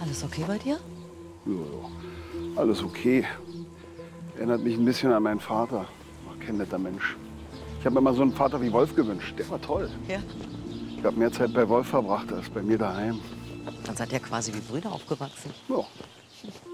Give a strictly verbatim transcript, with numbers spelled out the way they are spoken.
Alles okay bei dir? Ja, ja. Alles okay. Erinnert mich ein bisschen an meinen Vater. War kein netter Mensch. Ich habe mir mal so einen Vater wie Wolf gewünscht. Der war toll. Ja. Ich habe mehr Zeit bei Wolf verbracht als bei mir daheim. Dann seid ihr quasi wie Brüder aufgewachsen. Ja.